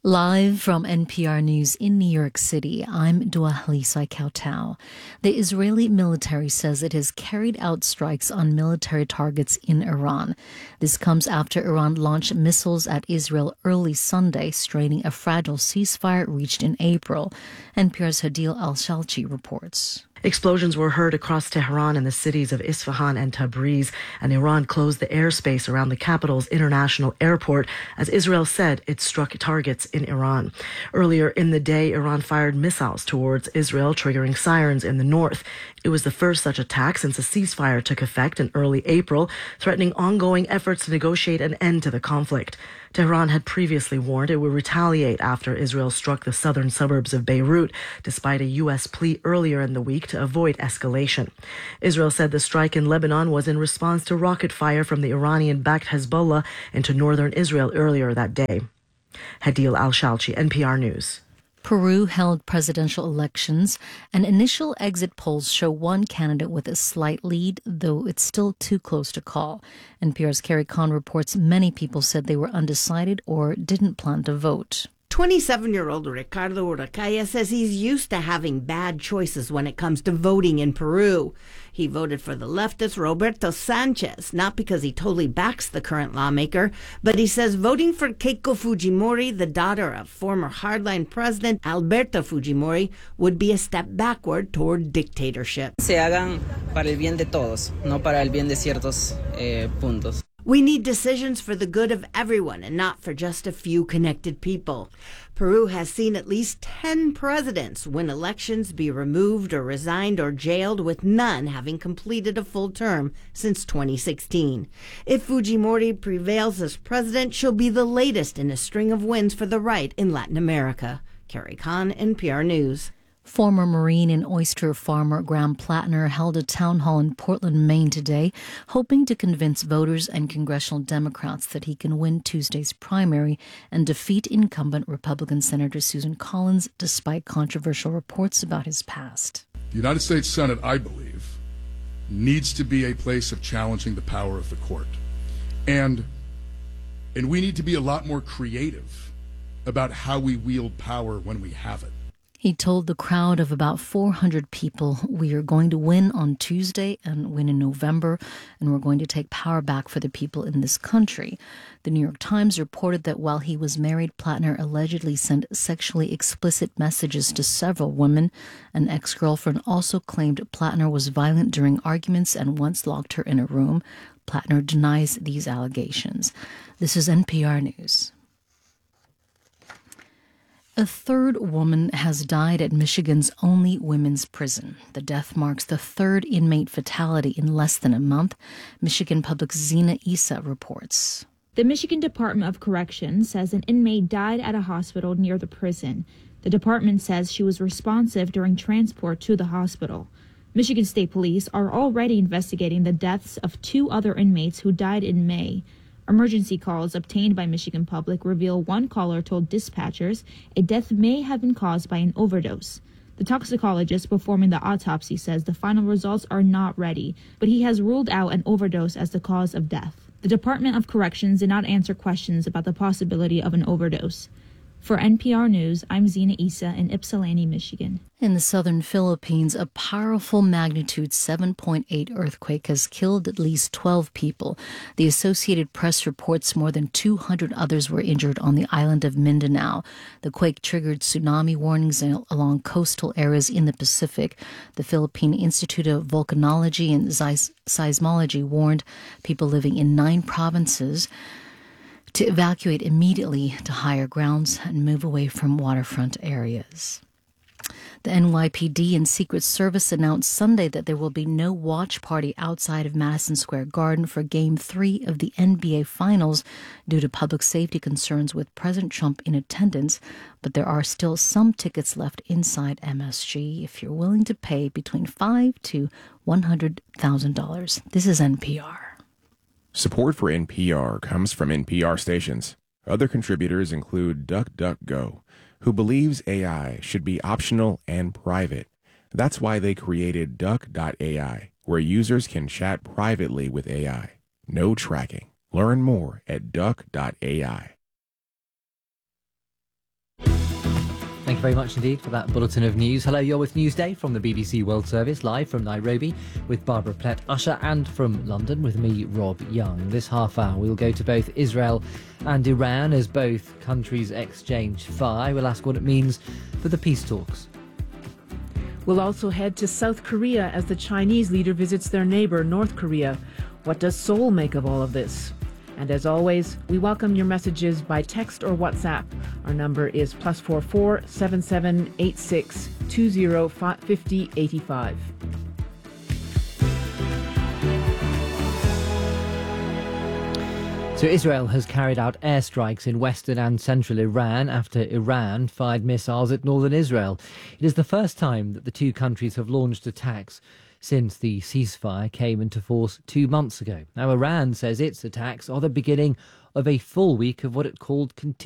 Live from NPR News in New York City, I'm Dua Halisa Kautau. The Israeli military says it has carried out strikes on military targets in Iran. This comes after Iran launched missiles at Israel early Sunday, straining a fragile ceasefire reached in April. NPR's Hadil Al-Shalchi reports. Explosions were heard across Tehran and the cities of Isfahan and Tabriz, and Iran closed the airspace around the capital's international airport as Israel said it struck targets in Iran. Earlier in the day, Iran fired missiles towards Israel, triggering sirens in the north. It was the first such attack since a ceasefire took effect in early April, threatening ongoing efforts to negotiate an end to the conflict. Tehran had previously warned it would retaliate after Israel struck the southern suburbs of Beirut, despite a U.S. plea earlier in the week to avoid escalation. Israel said the strike in Lebanon was in response to rocket fire from the Iranian-backed Hezbollah into northern Israel earlier that day. Hadil Al-Shalchi, NPR News. Peru held presidential elections, and initial exit polls show one candidate with a slight lead, though it's still too close to call. NPR's Carrie Kahn reports many people said they were undecided or didn't plan to vote. 27-year-old Ricardo Uracaya says he's used to having bad choices when it comes to voting in Peru. He voted for the leftist Roberto Sanchez, not because he totally backs the current lawmaker, but he says voting for Keiko Fujimori, the daughter of former hardline president Alberto Fujimori, would be a step backward toward dictatorship. Se hagan para el bien de todos, no para el bien de ciertos puntos. We need decisions for the good of everyone and not for just a few connected people. Peru has seen at least 10 presidents win elections, be removed or resigned or jailed, with none having completed a full term since 2016. If Fujimori prevails as president, she'll be the latest in a string of wins for the right in Latin America. Carrie Kahn, NPR News. Former Marine and oyster farmer Graham Plattner held a town hall in Portland, Maine today, hoping to convince voters and congressional Democrats that he can win Tuesday's primary and defeat incumbent Republican Senator Susan Collins, despite controversial reports about his past. The United States Senate, I believe, needs to be a place of challenging the power of the court. And we need to be a lot more creative about how we wield power when we have it. He told the crowd of about 400 people, "We are going to win on Tuesday and win in November, and we're going to take power back for the people in this country." The New York Times reported that while he was married, Plattner allegedly sent sexually explicit messages to several women. An ex-girlfriend also claimed Plattner was violent during arguments and once locked her in a room. Plattner denies these allegations. This is NPR News. A third woman has died at Michigan's only women's prison. The death marks the third inmate fatality in less than a month. Michigan Public's Zina Issa reports. The Michigan Department of Corrections says an inmate died at a hospital near the prison. The department says she was responsive during transport to the hospital. Michigan State Police are already investigating the deaths of two other inmates who died in May. Emergency calls obtained by Michigan Public reveal one caller told dispatchers a death may have been caused by an overdose. The toxicologist performing the autopsy says the final results are not ready, but he has ruled out an overdose as the cause of death. The Department of Corrections did not answer questions about the possibility of an overdose. For NPR News, I'm Zina Issa in Ypsilanti, Michigan. In the southern Philippines, a powerful magnitude 7.8 earthquake has killed at least 12 people. The Associated Press reports more than 200 others were injured on the island of Mindanao. The quake triggered tsunami warnings along coastal areas in the Pacific. The Philippine Institute of Volcanology and Seismology warned people living in 9 provinces to evacuate immediately to higher grounds and move away from waterfront areas. The NYPD and Secret Service announced Sunday that there will be no watch party outside of Madison Square Garden for Game 3 of the NBA Finals due to public safety concerns with President Trump in attendance, but there are still some tickets left inside MSG if you're willing to pay between $5,000 to $100,000. This is NPR. Support for NPR comes from NPR stations. Other contributors include DuckDuckGo, who believes AI should be optional and private. That's why they created Duck.ai, where users can chat privately with AI. No tracking. Learn more at Duck.ai. very much indeed for that bulletin of news. Hello, you're with Newsday from the BBC World Service, live from Nairobi with Barbara Plett-Usher, and from London with me, Rob Young. This half hour we'll go to both Israel and Iran as both countries exchange fire. We'll ask what it means for the peace talks. We'll also head to South Korea as the Chinese leader visits their neighbour, North Korea. What does Seoul make of all of this? And as always, we welcome your messages by text or WhatsApp. Our number is +44 7786 20 85. So Israel has carried out airstrikes in western and central Iran after Iran fired missiles at northern Israel. It is the first time that the two countries have launched attacks since the ceasefire came into force 2 months ago. Now, Iran says its attacks are the beginning of a full week of what it called continued